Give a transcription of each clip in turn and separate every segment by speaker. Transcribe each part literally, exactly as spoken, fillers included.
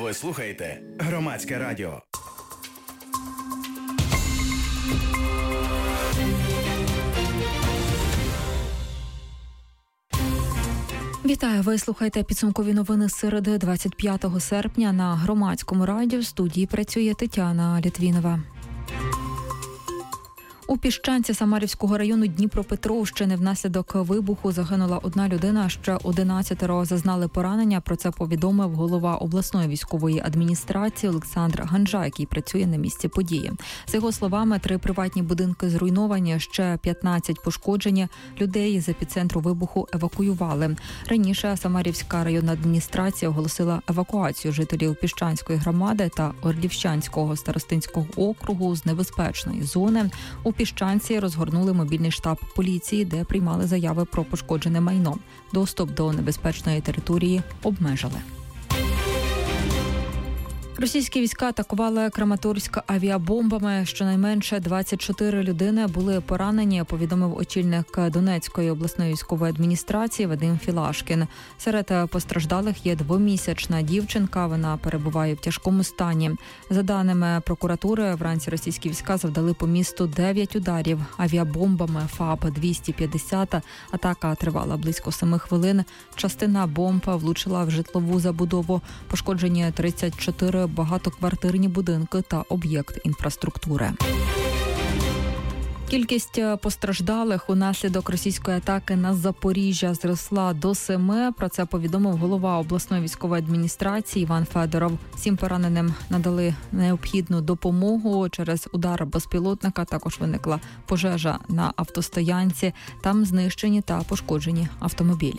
Speaker 1: Ви слухаєте Громадське радіо.
Speaker 2: Вітаю, ви слухаєте підсумкові новини середи двадцять п'ятого серпня на Громадському радіо. В студії працює Тетяна Літвінова. У Піщанці Самарівського району Дніпропетровщини внаслідок вибуху загинула одна людина, ще одинадцятеро зазнали поранення. Про це повідомив голова обласної військової адміністрації Олександр Ганжа, який працює на місці події. За його словами, три приватні будинки зруйновані, ще п'ятнадцять пошкоджені. Людей з епіцентру вибуху евакуювали. Раніше Самарівська районна адміністрація оголосила евакуацію жителів Піщанської громади та Орлівщанського старостинського округу з небезпечної зони. У Піщанці розгорнули мобільний штаб поліції, де приймали заяви про пошкоджене майно. Доступ до небезпечної території обмежили. Російські війська атакували Краматорськ авіабомбами. Щонайменше двадцять чотири людини були поранені, повідомив очільник Донецької обласної військової адміністрації Вадим Філашкін. Серед постраждалих є двомісячна дівчинка, вона перебуває в тяжкому стані. За даними прокуратури, вранці російські війська завдали по місту дев'ять ударів авіабомбами ФАБ двісті п'ятдесят. Атака тривала близько семи хвилин. Частина бомб влучила в житлову забудову. Пошкоджені тридцять чотири багатоквартирні будинки та об'єкт інфраструктури. Кількість постраждалих унаслідок російської атаки на Запоріжжя зросла до семи. Про це повідомив голова обласної військової адміністрації Іван Федоров. Всім пораненим надали необхідну допомогу. Через удар безпілотника також виникла пожежа на автостоянці. Там знищені та пошкоджені автомобілі.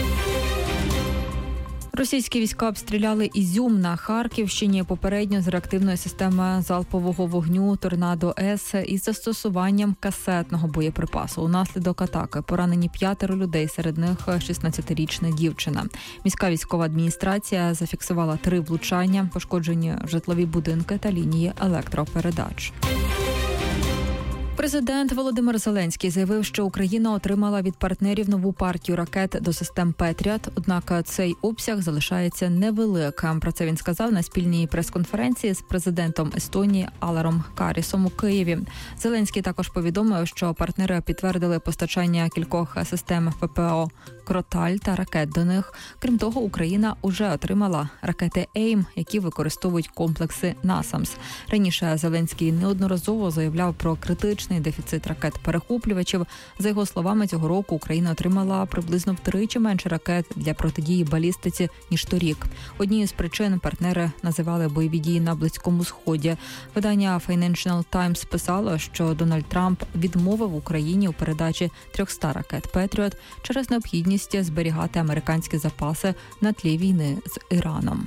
Speaker 2: Російські війська обстріляли Ізюм на Харківщині попередньо з реактивної системи залпового вогню «Торнадо-С» із застосуванням касетного боєприпасу. Унаслідок атаки поранені п'ятеро людей, серед них шістнадцятирічна дівчина. Міська військова адміністрація зафіксувала три влучання, пошкоджені житлові будинки та лінії електропередач. Президент Володимир Зеленський заявив, що Україна отримала від партнерів нову партію ракет до систем «Петріот», однак цей обсяг залишається невеликим. Про це він сказав на спільній прес-конференції з президентом Естонії Алером Карісом у Києві. Зеленський також повідомив, що партнери підтвердили постачання кількох систем ППО «Кроталь» та ракет до них. Крім того, Україна уже отримала ракети «Ейм», які використовують комплекси «Насамс». Раніше Зеленський неодноразово заявляв про критичний дефіцит ракет-перехоплювачів. За його словами, цього року Україна отримала приблизно втричі менше ракет для протидії балістиці, ніж торік. Однією з причин партнери називали бойові дії на Близькому Сході. Видання Financial Times писало, що Дональд Трамп відмовив Україні у передачі триста ракет «Петріот» через необхідність зберігати американські запаси на тлі війни з Іраном.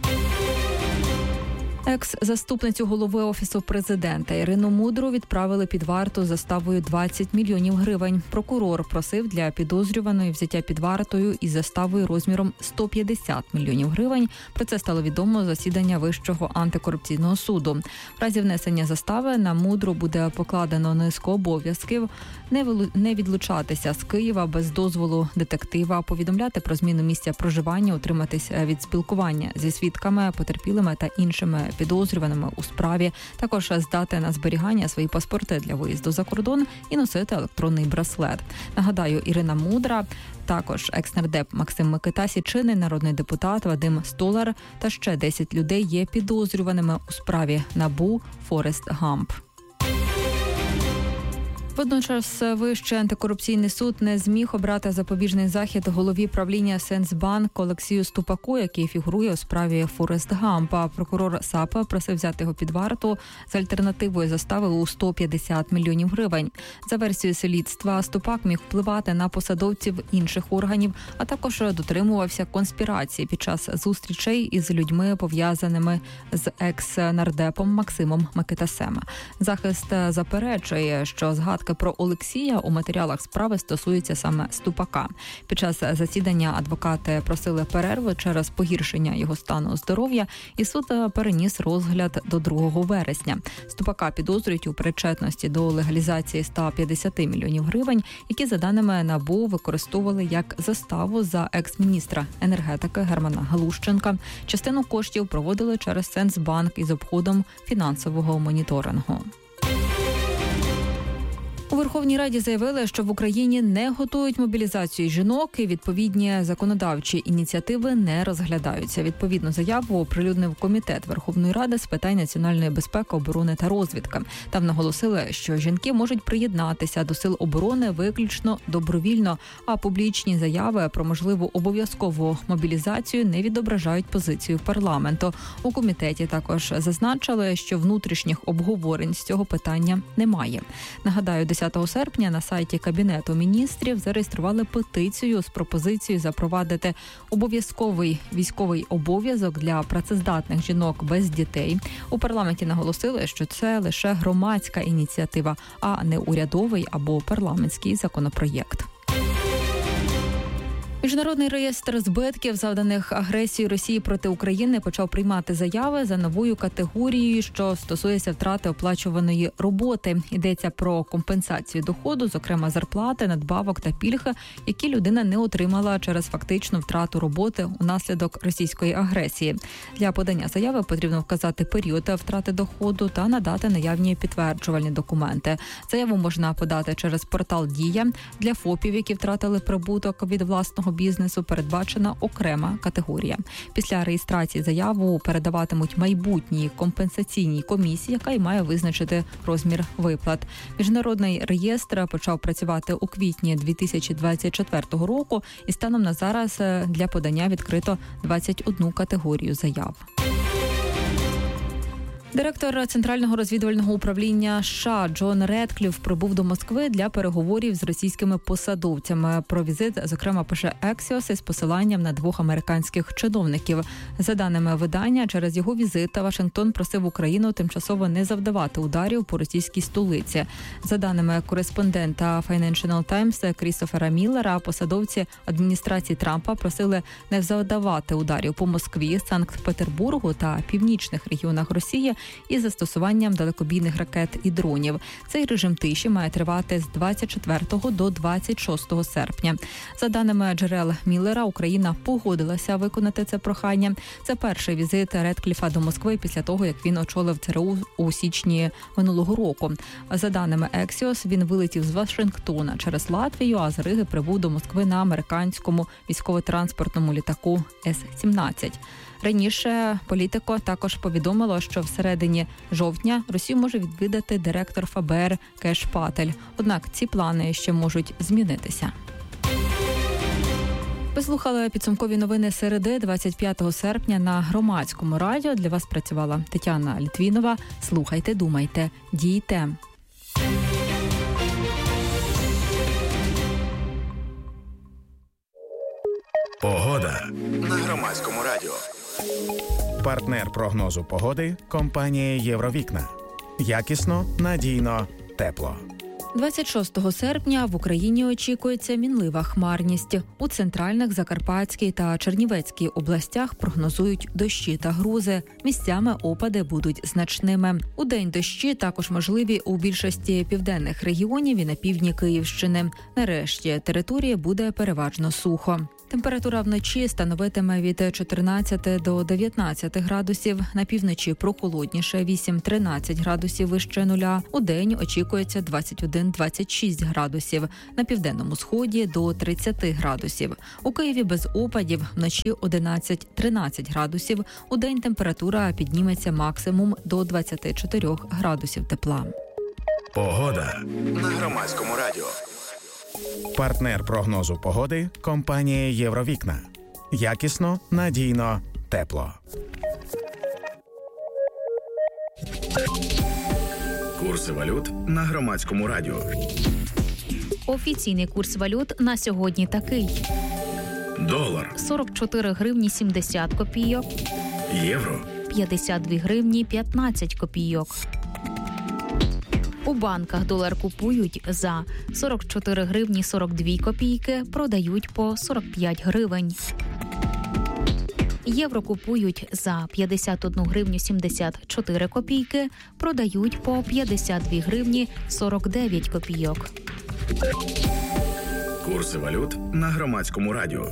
Speaker 2: Екс-заступницю голови Офісу президента Ірину Мудру відправили під варту з заставою двадцять мільйонів гривень. Прокурор просив для підозрюваної взяття під вартою із заставою розміром сто п'ятдесят мільйонів гривень. Про це стало відомо з засідання Вищого антикорупційного суду. В разі внесення застави на Мудру буде покладено низку обов'язків: не відлучатися з Києва без дозволу детектива, повідомляти про зміну місця проживання, утриматись від спілкування зі свідками, потерпілими та іншими підозрюваними у справі, також здати на зберігання свої паспорти для виїзду за кордон і носити електронний браслет. Нагадаю, Ірина Мудра, також екс-нардеп Максим Микитась і чинний народний депутат Вадим Столар та ще десять людей є підозрюваними у справі НАБУ Форест Гамп. Водночас Вищий антикорупційний суд не зміг обрати запобіжний захід голові правління Сенсбанк Олексію Ступаку, який фігурує у справі Форест Гампа. Прокурор САП просив взяти його під варту з альтернативою застави у сто п'ятдесят мільйонів гривень. За версією слідства, Ступак міг впливати на посадовців інших органів, а також дотримувався конспірації під час зустрічей із людьми, пов'язаними з екс-нардепом Максимом Микитасем. Захист заперечує, що згадка згадки про Олексія у матеріалах справи стосуються саме Ступака. Під час засідання адвокати просили перерву через погіршення його стану здоров'я, і суд переніс розгляд до другого вересня. Ступака підозрюють у причетності до легалізації ста п'ятдесят мільйонів гривень, які, за даними НАБУ, використовували як заставу за екс-міністра енергетики Германа Галущенка. Частину коштів проводили через Сенсбанк із обходом фінансового моніторингу. У Верховній Раді заявили, що в Україні не готують мобілізацію жінок і відповідні законодавчі ініціативи не розглядаються. Відповідну заяву оприлюднив Комітет Верховної Ради з питань національної безпеки, оборони та розвідки. Там наголосили, що жінки можуть приєднатися до сил оборони виключно добровільно, а публічні заяви про можливу обов'язкову мобілізацію не відображають позицію парламенту. У комітеті також зазначили, що внутрішніх обговорень з цього питання немає. Нагадаю, десятого серпня на сайті Кабінету міністрів зареєстрували петицію з пропозицією запровадити обов'язковий військовий обов'язок для працездатних жінок без дітей. У парламенті наголосили, що це лише громадська ініціатива, а не урядовий або парламентський законопроєкт. Міжнародний реєстр збитків, завданих агресією Росії проти України, почав приймати заяви за новою категорією, що стосується втрати оплачуваної роботи. Йдеться про компенсацію доходу, зокрема зарплати, надбавок та пільги, які людина не отримала через фактичну втрату роботи унаслідок російської агресії. Для подання заяви потрібно вказати період втрати доходу та надати наявні підтверджувальні документи. Заяву можна подати через портал «Дія». Для ФОПів, які втратили прибуток від власного бізнесу, передбачена окрема категорія. Після реєстрації заяву передаватимуть майбутній компенсаційній комісії, яка й має визначити розмір виплат. Міжнародний реєстр почав працювати у квітні дві тисячі двадцять четвертого року, і станом на зараз для подання відкрито двадцять одну категорію заяв. Директор Центрального розвідувального управління США Джон Редкліф прибув до Москви для переговорів з російськими посадовцями. Про візит, зокрема, пише Axios із посиланням на двох американських чиновників. За даними видання, через його візит Вашингтон просив Україну тимчасово не завдавати ударів по російській столиці. За даними кореспондента Financial Times Крістофера Міллера, посадовці адміністрації Трампа просили не завдавати ударів по Москві, Санкт-Петербургу та північних регіонах Росії із застосуванням далекобійних ракет і дронів. Цей режим тиші має тривати з двадцять четвертого до двадцять шостого серпня. За даними джерел Міллера, Україна погодилася виконати це прохання. Це перший візит Редкліфа до Москви після того, як він очолив ЦРУ у січні минулого року. За даними Axios, він вилетів з Вашингтона через Латвію, а з Риги прибув до Москви на американському військово-транспортному літаку Ес сімнадцять. Раніше Політико також повідомило, що всередині жовтня Росію може відвідати директор ФБР Кеш Патель. Однак ці плани ще можуть змінитися. Ви слухали підсумкові новини середи, двадцять п'ятого серпня на Громадському радіо. Для вас працювала Тетяна Літвінова. Слухайте, думайте, дійте.
Speaker 1: Погода на Громадському радіо. Партнер прогнозу погоди – компанія «Євровікна». Якісно, надійно, тепло.
Speaker 2: двадцять шостого серпня в Україні очікується мінлива хмарність. У центральних, Закарпатській та Чернівецькій областях прогнозують дощі та грози. Місцями опади будуть значними. Удень дощі також можливі у більшості південних регіонів і на півдні Київщини. Нарешті території буде переважно сухо. Температура вночі становитиме від чотирнадцяти до дев'ятнадцяти градусів. На півночі прохолодніше вісім-тринадцять градусів вище нуля. Удень очікується двадцять один - двадцять шість градусів. На південному сході до тридцяти градусів. У Києві без опадів, вночі одинадцять - тринадцять градусів. Удень температура підніметься максимум до двадцяти чотирьох градусів тепла.
Speaker 1: Погода на Громадському радіо. Партнер прогнозу погоди – компанія «Євровікна». Якісно, надійно, тепло. Курси валют на Громадському радіо.
Speaker 3: Офіційний курс валют на сьогодні такий.
Speaker 1: Долар
Speaker 3: – сорок чотири гривні сімдесят копійок.
Speaker 1: Євро
Speaker 3: – п'ятдесят дві гривні п'ятнадцять копійок. У банках долар купують за сорок чотири гривні сорок дві копійки, продають по сорок п'ять гривень. Євро купують за п'ятдесят одну гривню сімдесят чотири копійки, продають по п'ятдесят дві гривні сорок дев'ять копійок.
Speaker 1: Курси валют на Громадському радіо.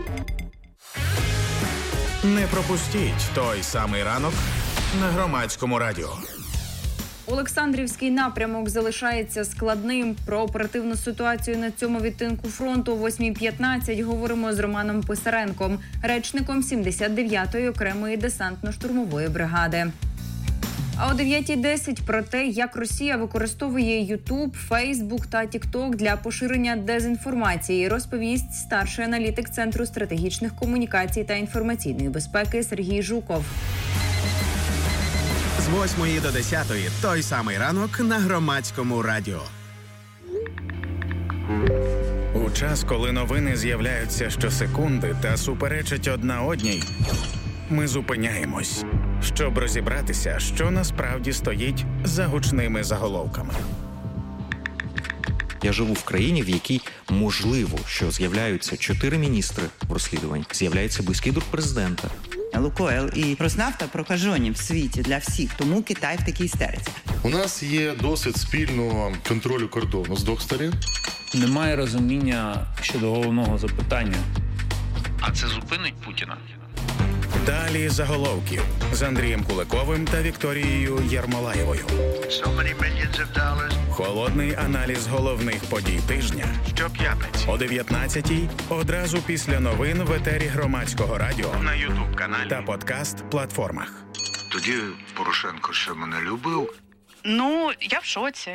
Speaker 1: Не пропустіть той самий ранок на Громадському радіо.
Speaker 4: Олександрівський напрямок залишається складним. Про оперативну ситуацію на цьому відтинку фронту о восьмій п'ятнадцять говоримо з Романом Писаренком, речником сімдесят дев'ятої окремої десантно-штурмової бригади. А о дев'ятій десять про те, як Росія використовує Ютуб, Фейсбук та Тікток для поширення дезінформації, розповість старший аналітик Центру стратегічних комунікацій та інформаційної безпеки Сергій Жуков.
Speaker 5: З восьмої до десятої той самий ранок на Громадському радіо.
Speaker 1: У час, коли новини з'являються щосекунди та суперечать одна одній, ми зупиняємось, щоб розібратися, що насправді стоїть за гучними заголовками.
Speaker 6: Я живу в країні, в якій можливо, що з'являються чотири міністри в розслідуванні, з'являється близький друг президента.
Speaker 7: Лукойл і Роснафта прокажені в світі для всіх, тому Китай в такій істериці.
Speaker 8: У нас є досвід спільного контролю кордону з двох сторін.
Speaker 9: Немає розуміння щодо головного запитання.
Speaker 10: А це зупинить Путіна?
Speaker 1: Далі заголовків з Андрієм Куликовим та Вікторією Єрмолаєвою. Холодний аналіз головних подій тижня щоп'ятниці о дев'ятнадцятій, одразу після новин в етері Громадського радіо на Ютуб-каналі та подкаст-платформах.
Speaker 10: Тоді Порошенко ще мене любив.
Speaker 11: Ну, я в шоці.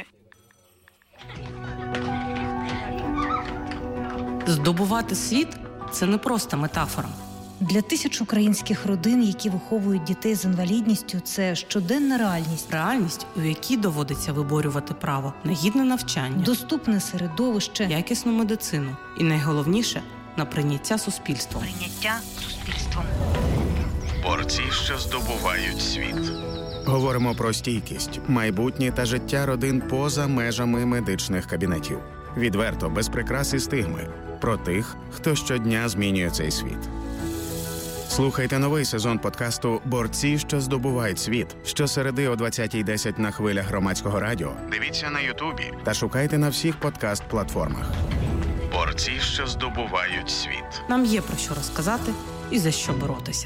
Speaker 12: Здобувати світ – це не просто метафора.
Speaker 13: Для тисяч українських родин, які виховують дітей з інвалідністю, це щоденна реальність.
Speaker 12: Реальність, у якій доводиться виборювати право на гідне навчання,
Speaker 13: доступне середовище,
Speaker 12: якісну медицину і, найголовніше, на прийняття суспільством.
Speaker 11: Прийняття суспільством.
Speaker 1: Борці, що здобувають світ. Говоримо про стійкість, майбутнє та життя родин поза межами медичних кабінетів. Відверто, без прикрас і стигми. Про тих, хто щодня змінює цей світ. Слухайте новий сезон подкасту «Борці, що здобувають світ» щосереди о двадцятій десять на хвилях Громадського радіо. Дивіться на Ютубі та шукайте на всіх подкаст-платформах. Борці, що здобувають світ.
Speaker 12: Нам є про що розказати і за що боротися.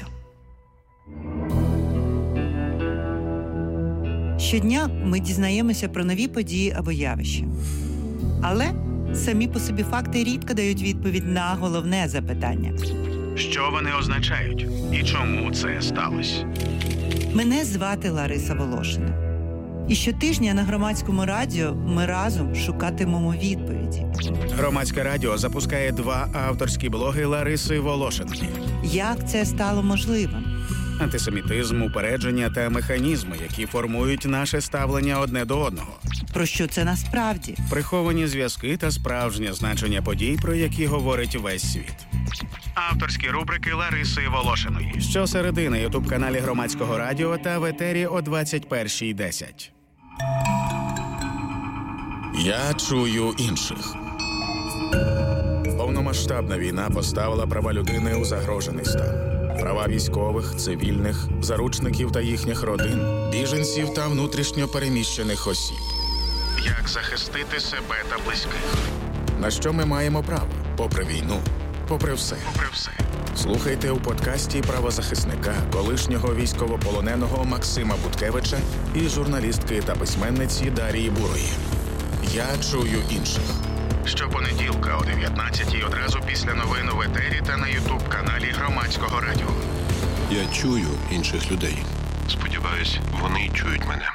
Speaker 7: Щодня ми дізнаємося про нові події або явища. Але самі по собі факти рідко дають відповідь на головне запитання.
Speaker 1: Що вони означають? І чому це сталося?
Speaker 7: Мене звати Лариса Волошина. І щотижня на Громадському радіо ми разом шукатимемо відповіді.
Speaker 1: Громадське радіо запускає два авторські блоги Лариси Волошиної.
Speaker 7: Як це стало можливим?
Speaker 1: Антисемітизм, упередження та механізми, які формують наше ставлення одне до одного.
Speaker 7: Про що це насправді?
Speaker 1: Приховані зв'язки та справжнє значення подій, про які говорить весь світ. Авторські рубрики Лариси Волошиної. Щосереди на Ютуб-каналі Громадського радіо та в етері о двадцять першій десять. Я чую інших. Повномасштабна війна поставила права людини у загрожений стан. Права військових, цивільних, заручників та їхніх родин, біженців та внутрішньо переміщених осіб. Як захистити себе та близьких? На що ми маємо право? Попри війну, попри все. Попри все. Слухайте у подкасті правозахисника, колишнього військовополоненого Максима Буткевича і журналістки та письменниці Дарії Бурої. Я чую інших. Щопонеділка о дев'ятнадцятій одразу після новин в етері та на Ютуб-каналі Громадського радіо.
Speaker 8: Я чую інших людей.
Speaker 10: Сподіваюсь, вони чують мене.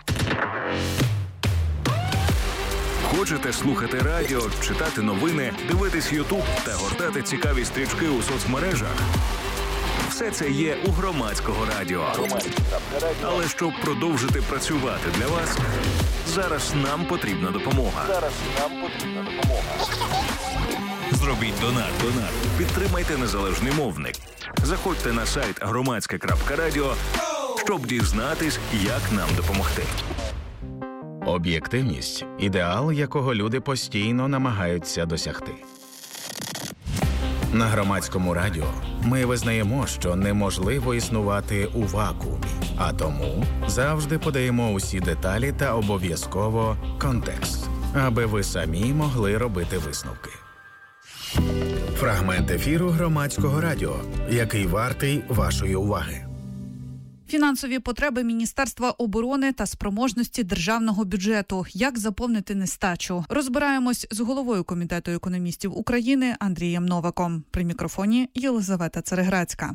Speaker 14: Хочете слухати радіо, читати новини, дивитись Ютуб та гортати цікаві стрічки у соцмережах? Все це є у Громадського радіо. Але щоб продовжити працювати для вас, зараз нам потрібна допомога. Зараз нам потрібна допомога. Зробіть донат, донат. Підтримайте незалежний мовник. Заходьте на сайт громадське крапка радіо, щоб дізнатись, як нам допомогти.
Speaker 1: Об'єктивність – ідеал, якого люди постійно намагаються досягти. На Громадському радіо ми визнаємо, що неможливо існувати у вакуумі, а тому завжди подаємо усі деталі та обов'язково контекст, аби ви самі могли робити висновки. Фрагмент ефіру Громадського радіо, який вартий вашої уваги.
Speaker 15: Фінансові потреби Міністерства оборони та спроможності державного бюджету. Як заповнити нестачу? Розбираємось з головою Комітету економістів України Андрієм Новаком. При мікрофоні Єлизавета Цереграцька.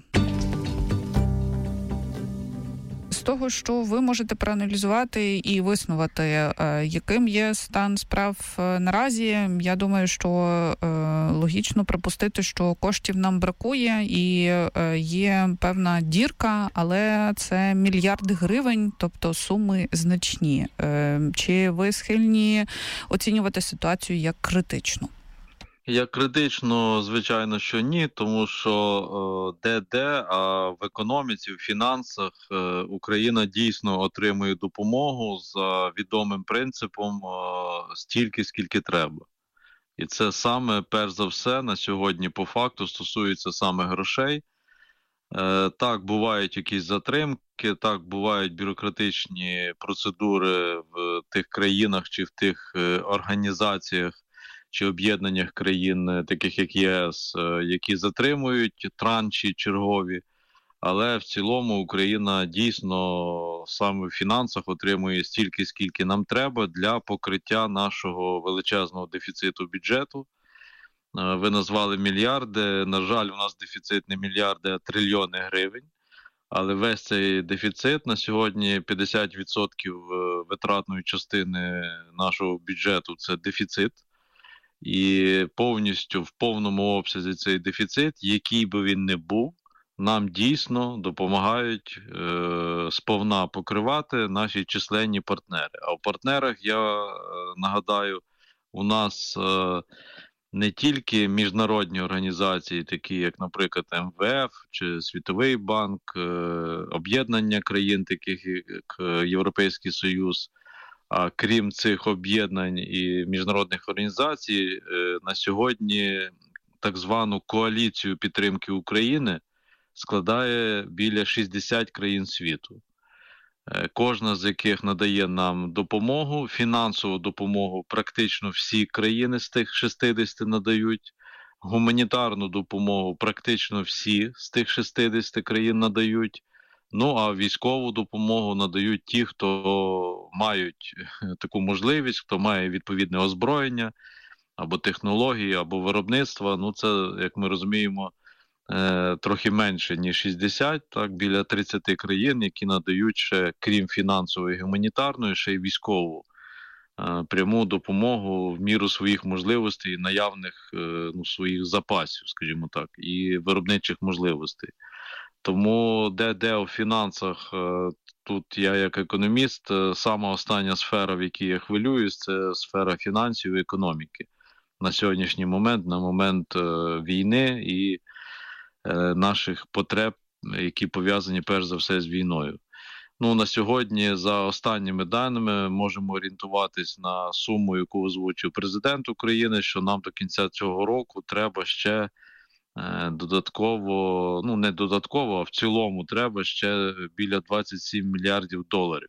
Speaker 15: З того, що ви можете проаналізувати і виснувати, яким є стан справ наразі, я думаю, що логічно припустити, що коштів нам бракує і є певна дірка, але це мільярди гривень, тобто суми значні. Чи ви схильні оцінювати ситуацію як критичну?
Speaker 16: Як критично, звичайно, що ні, тому що де-де, а в економіці, в фінансах Україна дійсно отримує допомогу за відомим принципом стільки, скільки треба. І це саме, перш за все, на сьогодні по факту стосується саме грошей. Так, бувають якісь затримки, так, бувають бюрократичні процедури в тих країнах чи в тих організаціях, чи об'єднаннях країн, таких як ЄС, які затримують транші чергові. Але в цілому Україна дійсно саме в фінансах отримує стільки, скільки нам треба для покриття нашого величезного дефіциту бюджету. Ви назвали мільярди. На жаль, у нас дефіцит не мільярди, а трильйони гривень. Але весь цей дефіцит на сьогодні п'ятдесят відсотків витратної частини нашого бюджету – це дефіцит. І повністю в повному обсязі цей дефіцит, який би він не був, нам дійсно допомагають е, сповна покривати наші численні партнери. А в партнерах, я е, нагадаю, у нас е, не тільки міжнародні організації, такі як, наприклад, ем ве еф чи Світовий банк, е, об'єднання країн, таких як Європейський Союз. А крім цих об'єднань і міжнародних організацій, на сьогодні так звану коаліцію підтримки України складає біля шістдесят країн світу. Кожна з яких надає нам допомогу, фінансову допомогу практично всі країни з тих шістдесят надають, гуманітарну допомогу практично всі з тих шістдесят країн надають. Ну, а військову допомогу надають ті, хто мають таку можливість, хто має відповідне озброєння, або технології, або виробництва. Ну, це, як ми розуміємо, трохи менше, ніж шістдесят, так, біля тридцять країн, які надають ще, крім фінансової, гуманітарної, ще й військову пряму допомогу в міру своїх можливостей, наявних ну, своїх запасів, скажімо так, і виробничих можливостей. Тому де-де у фінансах, тут я як економіст, сама остання сфера, в якій я хвилююсь, це сфера фінансів і економіки. На сьогоднішній момент, на момент війни і наших потреб, які пов'язані перш за все з війною. Ну, на сьогодні, за останніми даними, можемо орієнтуватись на суму, яку озвучив президент України, що нам до кінця цього року треба ще додатково, ну не додатково, а в цілому треба ще біля двадцять сім мільярдів доларів.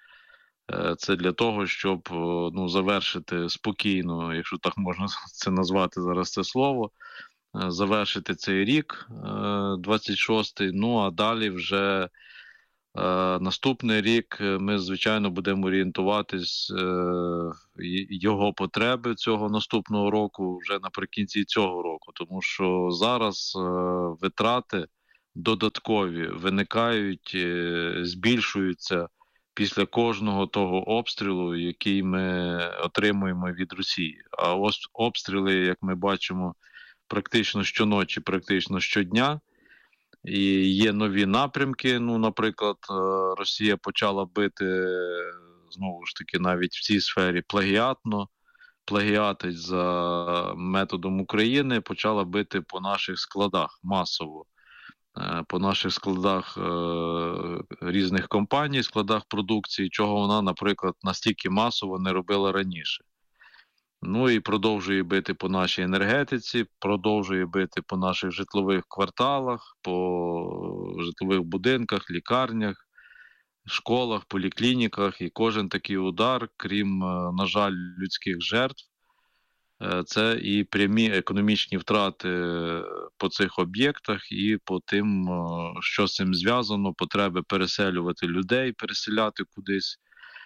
Speaker 16: Це для того, щоб ну, завершити спокійно, якщо так можна це назвати зараз це слово, завершити цей рік, двадцять шостий, ну а далі вже наступний рік ми, звичайно, будемо орієнтуватись його потреби цього наступного року вже наприкінці цього року, тому що зараз витрати додаткові виникають, збільшуються після кожного того обстрілу, який ми отримуємо від Росії. А ось обстріли, як ми бачимо, практично щоночі, практично щодня. І є нові напрямки, ну, наприклад, Росія почала бити, знову ж таки, навіть в цій сфері плагіатно, плагіатить за методом України, почала бити по наших складах масово. по наших складах різних компаній, складах продукції, чого вона, наприклад, настільки масово не робила раніше. Ну і продовжує бити по нашій енергетиці, продовжує бити по наших житлових кварталах, по житлових будинках, лікарнях, школах, поліклініках. І кожен такий удар, крім, на жаль, людських жертв, це і прямі економічні втрати по цих об'єктах і по тим, що з цим зв'язано, потреби переселювати людей, переселяти кудись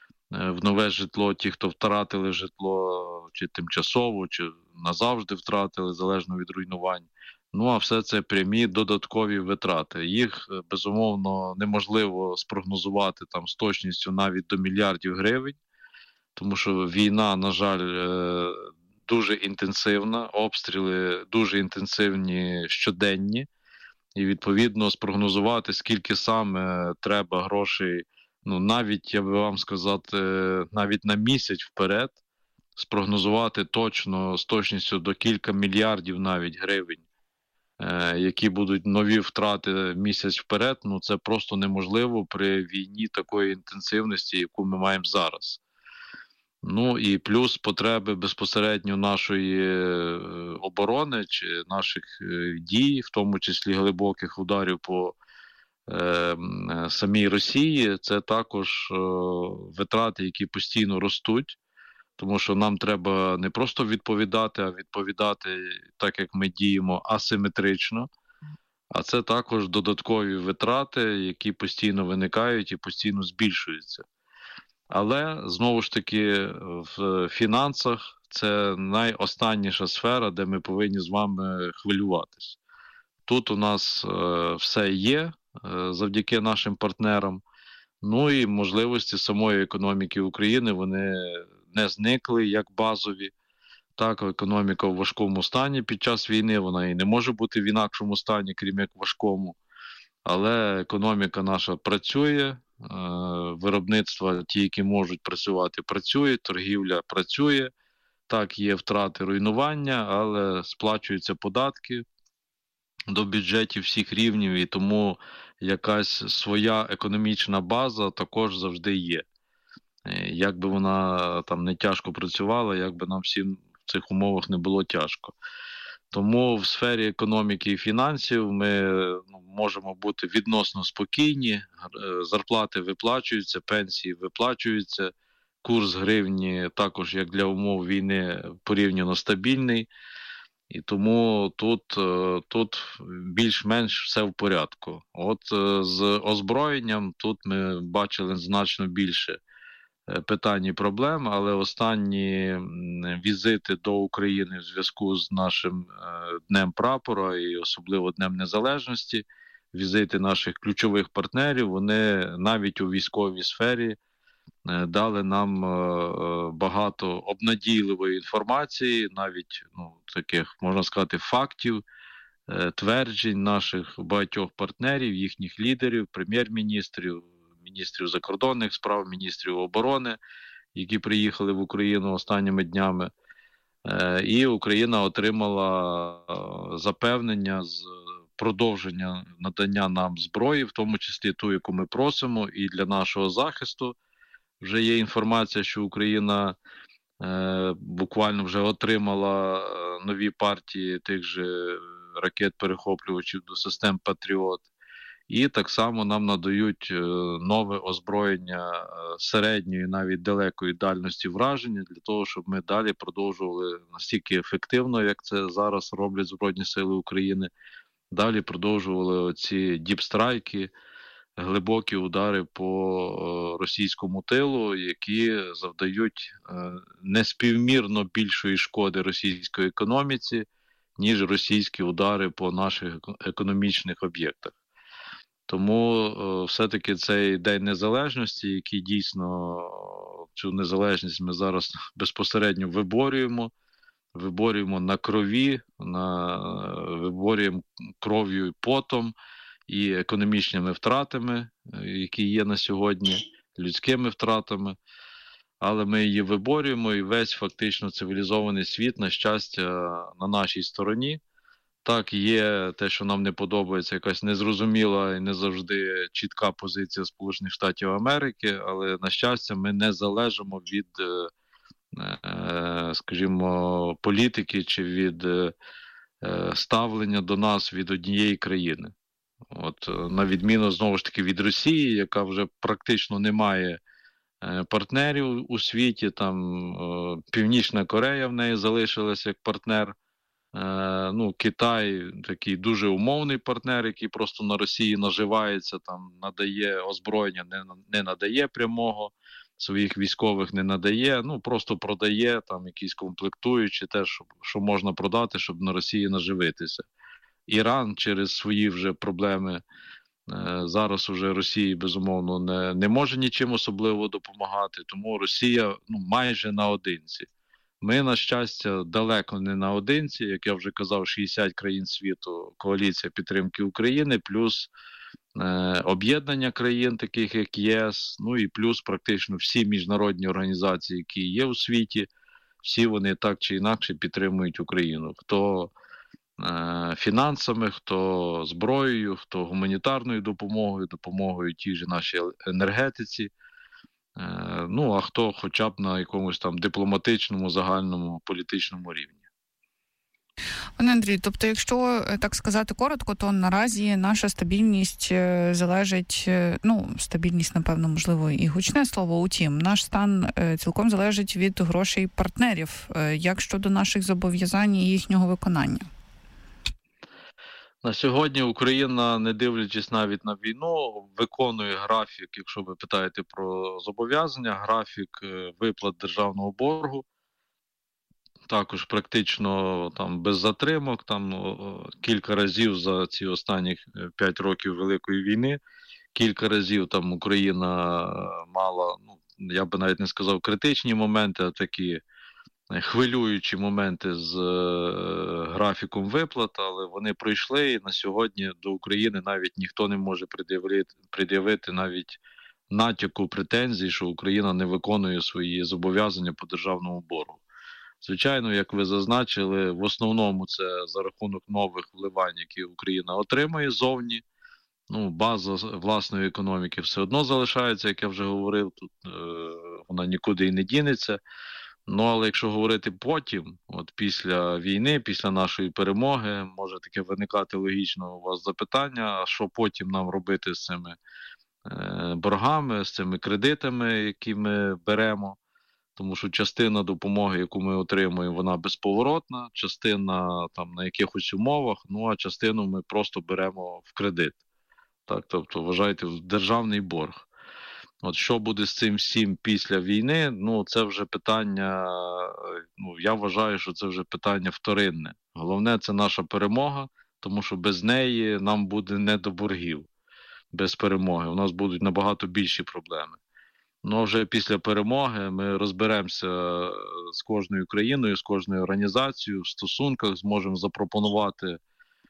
Speaker 16: в нове житло, ті, хто втратили житло, чи тимчасово, чи назавжди втратили, залежно від руйнувань. Ну, а все це прямі додаткові витрати. Їх, безумовно, неможливо спрогнозувати там з точністю навіть до мільярдів гривень, тому що війна, на жаль, дуже інтенсивна, обстріли дуже інтенсивні щоденні, і, відповідно, спрогнозувати, скільки саме треба грошей, ну, навіть, я би вам сказати, навіть на місяць вперед, спрогнозувати точно, з точністю до кілька мільярдів навіть гривень, які будуть нові втрати місяць вперед, ну, це просто неможливо при війні такої інтенсивності, яку ми маємо зараз. Ну і плюс потреби безпосередньо нашої оборони чи наших дій, в тому числі глибоких ударів по е, самій Росії, це також е, витрати, які постійно ростуть, тому що нам треба не просто відповідати, а відповідати так, як ми діємо, асиметрично. А це також додаткові витрати, які постійно виникають і постійно збільшуються. Але, знову ж таки, в фінансах це найостанніша сфера, де ми повинні з вами хвилюватись. Тут у нас е, все є е, завдяки нашим партнерам. Ну і можливості самої економіки України, вони не зникли як базові. Так, економіка в важкому стані під час війни, вона і не може бути в інакшому стані, крім як важкому. Але економіка наша працює, виробництва, ті, які можуть працювати, працюють, торгівля працює. Так, є втрати, руйнування, але сплачуються податки до бюджетів всіх рівнів, і тому якась своя економічна база також завжди є. Як би вона там не тяжко працювала, як би нам всім в цих умовах не було тяжко. Тому в сфері економіки і фінансів ми ну, можемо бути відносно спокійні, зарплати виплачуються, пенсії виплачуються, курс гривні також, як для умов війни, порівняно стабільний. І тому тут, тут більш-менш все в порядку. От з озброєнням тут ми бачили значно більше питань і проблем, але останні візити до України в зв'язку з нашим Днем Прапора і особливо Днем Незалежності, візити наших ключових партнерів, вони навіть у військовій сфері дали нам багато обнадійливої інформації, навіть ну, таких, можна сказати, фактів, тверджень наших багатьох партнерів, їхніх лідерів, прем'єр-міністрів, міністрів закордонних справ, міністрів оборони, які приїхали в Україну останніми днями. І Україна отримала запевнення з продовження надання нам зброї, в тому числі ту, яку ми просимо, і для нашого захисту. Вже є інформація, що Україна е, буквально вже отримала нові партії тих же ракет-перехоплювачів до систем «Патріот». І так само нам надають е, нове озброєння е, середньої, навіть далекої дальності враження, для того, щоб ми далі продовжували настільки ефективно, як це зараз роблять Збройні Сили України, далі продовжували оці діпстрайки, глибокі удари по російському тилу, які завдають неспівмірно більшої шкоди російської економіці, ніж російські удари по наших економічних об'єктах. Тому все-таки цей День Незалежності, який дійсно цю незалежність ми зараз безпосередньо виборюємо, виборюємо на крові, на, виборюємо кров'ю і потом, і економічними втратами, які є на сьогодні, людськими втратами, але ми її виборюємо, і весь фактично цивілізований світ, на щастя, на нашій стороні. Так, є те, що нам не подобається, якась незрозуміла і не завжди чітка позиція Сполучених Штатів Америки, але, на щастя, ми не залежимо від, скажімо, політики чи від ставлення до нас від однієї країни. От, на відміну, знову ж таки, від Росії, яка вже практично не має партнерів у світі, там Північна Корея в неї залишилася як партнер, ну, Китай такий дуже умовний партнер, який просто на Росії наживається, там надає озброєння, не, не надає прямого, своїх військових не надає, ну, просто продає там якісь комплектуючі, те, що, що можна продати, щоб на Росії наживитися. Іран через свої вже проблеми зараз уже Росії, безумовно, не, не може нічим особливо допомагати, тому Росія, ну, майже наодинці. Ми, на щастя, далеко не наодинці, як я вже казав, шістдесят країн світу, коаліція підтримки України, плюс е, об'єднання країн, таких як ЄС, ну і плюс практично всі міжнародні організації, які є у світі, всі вони так чи інакше підтримують Україну. Хто е, фінансами, хто зброєю, хто гуманітарною допомогою, допомогою тій же нашій енергетиці. Ну, а хто хоча б на якомусь там дипломатичному, загальному, політичному рівні.
Speaker 15: Пане Андрій, тобто, якщо так сказати коротко, то наразі наша стабільність залежить, ну, стабільність, напевно, можливо, і гучне слово, утім, наш стан цілком залежить від грошей партнерів. Як щодо наших зобов'язань і їхнього виконання?
Speaker 16: На сьогодні Україна, не дивлячись навіть на війну, виконує графік, якщо ви питаєте про зобов'язання, графік виплат державного боргу. Також практично там без затримок, там кілька разів за ці останні п'ять років Великої війни, кілька разів там Україна мала, ну, я би навіть не сказав критичні моменти, а такі хвилюючі моменти з е, графіком виплат, але вони пройшли, і на сьогодні до України навіть ніхто не може пред'явити, пред'явити навіть натяку претензій, що Україна не виконує свої зобов'язання по державному боргу. Звичайно, як ви зазначили, в основному це за рахунок нових вливань, які Україна отримує зовні. Ну, база власної економіки все одно залишається, як я вже говорив, тут е, вона нікуди і не дінеться. Ну, але якщо говорити потім, от після війни, після нашої перемоги, може таке виникати логічно у вас запитання, а що потім нам робити з цими е, боргами, з цими кредитами, які ми беремо, тому що частина допомоги, яку ми отримуємо, вона безповоротна, частина там на якихось умовах, ну а частину ми просто беремо в кредит. Так, тобто, вважайте, в державний борг. От що буде з цим всім після війни, ну це вже питання, ну я вважаю, що це вже питання вторинне. Головне – це наша перемога, тому що без неї нам буде не до боргів, без перемоги. У нас будуть набагато більші проблеми. Ну а вже після перемоги ми розберемося з кожною країною, з кожною організацією в стосунках, зможемо запропонувати е,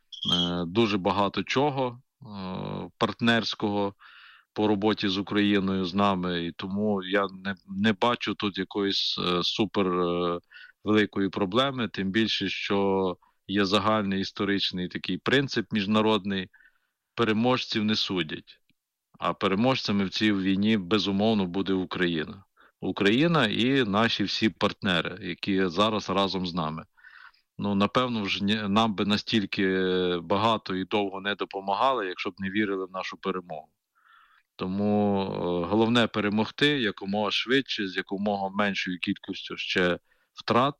Speaker 16: дуже багато чого е, партнерського, по роботі з Україною, з нами, і тому я не, не бачу тут якоїсь е, супер е, великої проблеми, тим більше, що є загальний історичний такий принцип міжнародний, переможців не судять, а переможцями в цій війні безумовно буде Україна. Україна і наші всі партнери, які зараз разом з нами. Ну, напевно, вже нам би настільки багато і довго не допомагали, якщо б не вірили в нашу перемогу. Тому головне перемогти якомога швидше, з якомога меншою кількістю ще втрат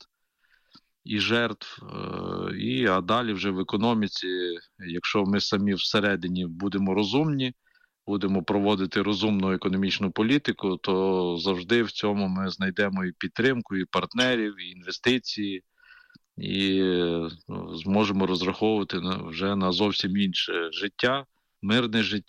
Speaker 16: і жертв. І, а далі вже в економіці, якщо ми самі всередині будемо розумні, будемо проводити розумну економічну політику, то завжди в цьому ми знайдемо і підтримку, і партнерів, і інвестиції, і зможемо розраховувати вже на зовсім інше життя, мирне життя.